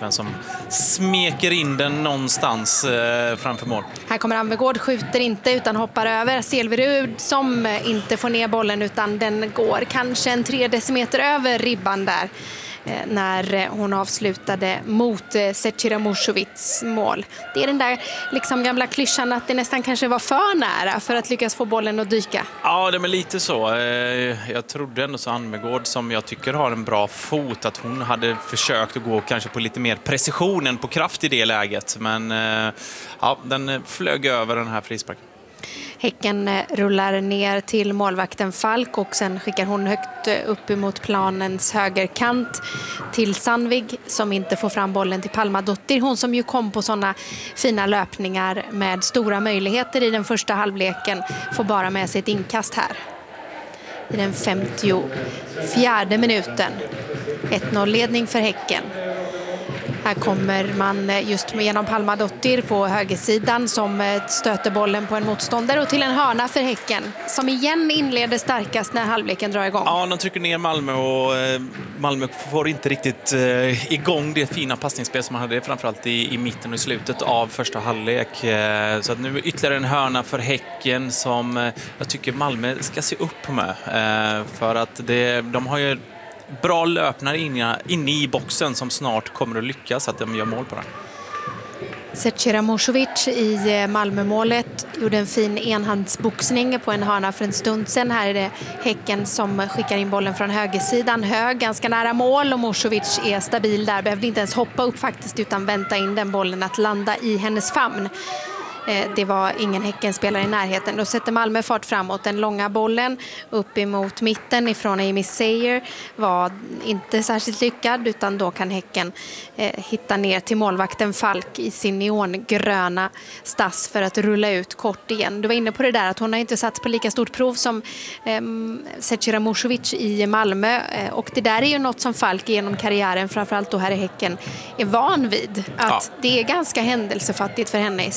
vem som smeker in den någonstans framför mål. Här kommer Anvegård, skjuter inte utan hoppar över Selverud som inte får ner bollen utan den går kanske en 3 decimeter över ribban där när hon avslutade mot Zecira Musovics mål. Det är den där liksom gamla klyschan att det nästan kanske var för nära för att lyckas få bollen att dyka. Ja, det är lite så. Jag trodde ändå så Anvegård, som jag tycker har en bra fot, att hon hade försökt att gå kanske på lite mer precision än på kraft i det läget. Men ja, den flög över den här frisparken. Häcken rullar ner till målvakten Falk och sen skickar hon högt upp emot planens högerkant till Sandvig som inte får fram bollen till Palmadottir. Hon som ju kom på sådana fina löpningar med stora möjligheter i den första halvleken får bara med sig ett inkast här. I den 54:e minuten. 1-0-ledning för Häcken. Här kommer man just genom Palmadottir på högersidan som stöter bollen på en motståndare och till en hörna för Häcken som igen inleder starkast när halvleken drar igång. Ja, de trycker ner Malmö och Malmö får inte riktigt igång det fina passningsspel som man hade framförallt i mitten och i slutet av första halvlek. Så att nu ytterligare en hörna för Häcken som jag tycker Malmö ska se upp med. För att de har ju bra löpnare inne i boxen som snart kommer att lyckas att de gör mål på den. Zecira Musovic i Malmömålet gjorde en fin enhandsboxning på en hörna för en stund sedan. Här är det Häcken som skickar in bollen från högersidan. Hög, ganska nära mål och Musovic är stabil där. Behövde inte ens hoppa upp faktiskt utan vänta in den bollen att landa i hennes famn. Det var ingen Häckenspelare i närheten. Då sätter Malmö fart framåt. Den långa bollen upp emot mitten ifrån Amy Sayer var inte särskilt lyckad utan då kan Häcken hitta ner till målvakten Falk i sin neongröna stass för att rulla ut kort igen. Du var inne på det där att hon har inte satt på lika stort prov som Zecira Musovic i Malmö och det där är ju något som Falk genom karriären, framförallt då här i Häcken, är van vid. Att det är ganska händelsefattigt för henne.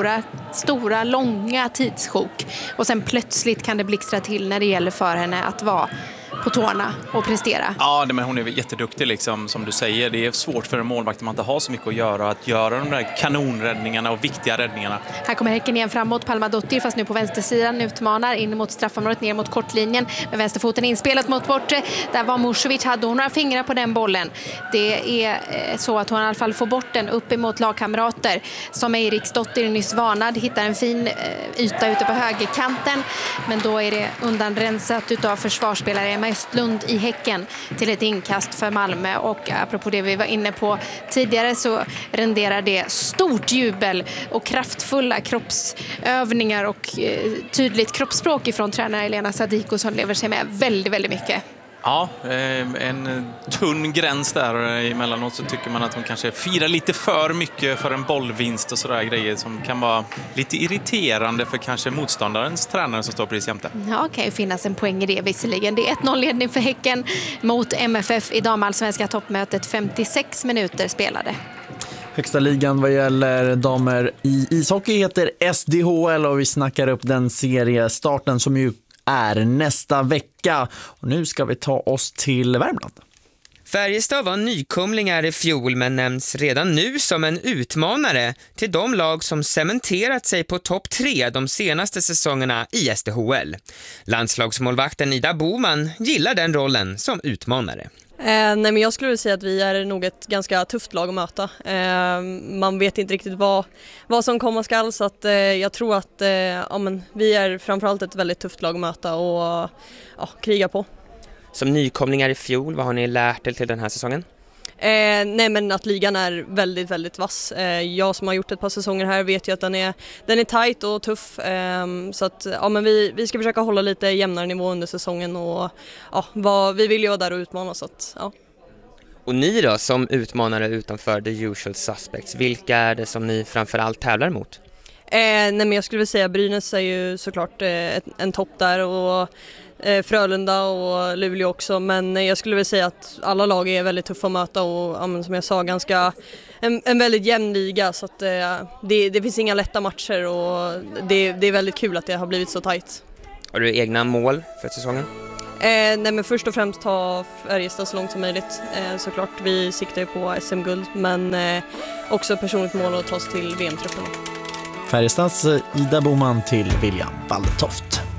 Stora, långa tidssjok. Och sen plötsligt kan det blixtra till när det gäller för henne att vara på tårna och prestera. Ja, men hon är jätteduktig liksom, som du säger. Det är svårt för en målvakt att man inte har så mycket att göra. Att göra de där kanonräddningarna och viktiga räddningarna. Här kommer Häcken igen framåt. Palmadottir fast nu på vänstersidan utmanar in mot straffområdet ner mot kortlinjen. Med vänsterfoten inspelat mot bortre. Där var Musovic. Hade hon några fingrar på den bollen. Det är så att hon i alla fall får bort den upp emot lagkamrater. Som Eriksdottir nyss varnad. Hittar en fin yta ute på högerkanten. Men då är det undanrensat utav försvarsspelare Emma Östlund i Häcken till ett inkast för Malmö och apropå det vi var inne på tidigare så renderar det stort jubel och kraftfulla kroppsövningar och tydligt kroppsspråk ifrån tränare Elena Sadiko som lever sig med väldigt, väldigt mycket. Ja, en tunn gräns där emellanåt så tycker man att hon kanske firar lite för mycket för en bollvinst och sådär grejer som kan vara lite irriterande för kanske motståndarens tränare som står precis jämte. Ja, kan ju finnas en poäng i det visserligen. Det är 1-0-ledning för Häcken mot MFF i damallsvenska toppmötet. 56 minuter spelade. Högsta ligan vad gäller damer i ishockey heter SDHL och vi snackar upp den seriestarten som ju är nästa vecka. Och nu ska vi ta oss till Värmland. Färjestad var nykomlingar i fjol men nämns redan nu som en utmanare till de lag som cementerat sig på topp 3 de senaste säsongerna i SDHL. Landslagsmålvakten Ida Boman gillar den rollen som utmanare. Nej, men jag skulle säga att vi är nog ett ganska tufft lag att möta. Man vet inte riktigt vad som komma skall så att jag tror att vi är framförallt ett väldigt tufft lag att möta och kriga på. Som nykomlingar i fjol, vad har ni lärt er till den här säsongen? Nej, men att ligan är väldigt, väldigt vass. Jag som har gjort ett par säsonger här vet ju att den är tajt och tuff. Så att vi ska försöka hålla lite jämnare nivå under säsongen och vi vill ju vara där och utmana så att, ja. Och ni då som utmanare utanför the usual suspects, vilka är det som ni framförallt tävlar mot? Nej, men jag skulle vilja säga Brynäs är ju såklart en topp där och Frölunda och Luleå också, men jag skulle vilja säga att alla lag är väldigt tuffa att möta och som jag sa ganska en väldigt jämn liga så att det finns inga lätta matcher och det är väldigt kul att det har blivit så tajt. Har du egna mål för säsongen? Nej, men först och främst ta Färjestad så långt som möjligt. Såklart, vi siktar ju på SM-guld, men också personligt mål att ta oss till VM-truppen. Färjestads Ida Boman till William Waldtoft.